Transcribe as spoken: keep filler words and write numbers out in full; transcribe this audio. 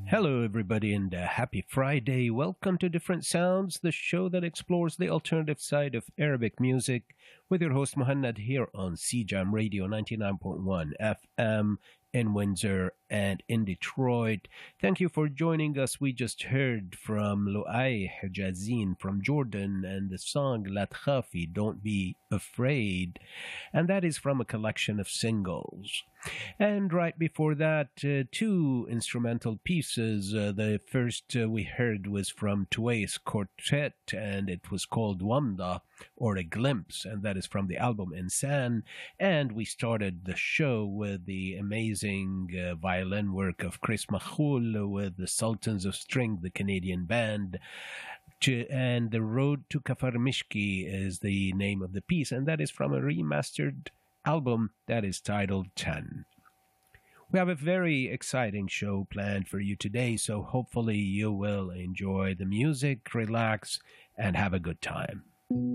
Hello, everybody, and uh, happy Friday. Welcome to Different Sounds, the show that explores the alternative side of Arabic music, with your host Muhannad here on C Jam Radio ninety-nine point one F M in Windsor and in Detroit. Thank you for joining us. We just heard from Lu'ay Hijazin from Jordan and the song La Tkhafi, Don't Be Afraid, and that is from a collection of singles. And right before that, uh, two instrumental pieces. Uh, the first uh, we heard was from Tuwais Quartet, and it was called Wamda, or A Glimpse, and that is from the album Insan. And we started the show with the amazing uh, violin work of Chris Makhul with the Sultans of String, the Canadian band. To, and The Road to Kafar Mishki is the name of the piece, and that is from a remastered album that is titled ten. We have a very exciting show planned for you today, so hopefully you will enjoy the music, relax, and have a good time.